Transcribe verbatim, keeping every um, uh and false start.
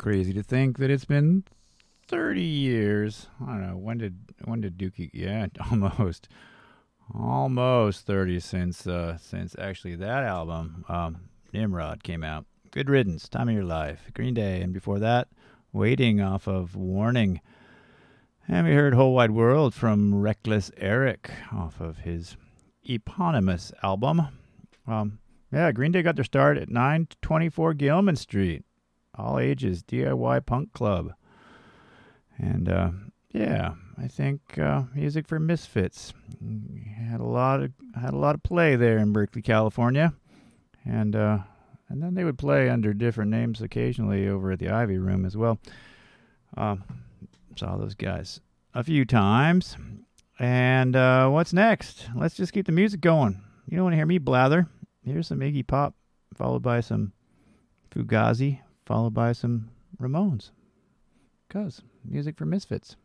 Crazy to think that it's been thirty years. I don't know, when did when did Dookie? Yeah, almost, almost thirty since uh, since actually that album, um, Nimrod, came out. Good Riddance, Time of Your Life, Green Day, and before that, Waiting off of Warning. And we heard Whole Wide World from Reckless Eric off of his eponymous album. Um, yeah, Green Day got their start at nine twenty-four Gilman Street. All ages D I Y punk club. And uh, yeah, I think uh, music for misfits had a lot of had a lot of play there in Berkeley, California, and uh, and then they would play under different names occasionally over at the Ivy Room as well. Um, saw those guys a few times. And uh, what's next? Let's just keep the music going. You don't want to hear me blather. Here's some Iggy Pop, followed by some Fugazi, followed by some Ramones. Because music for misfits.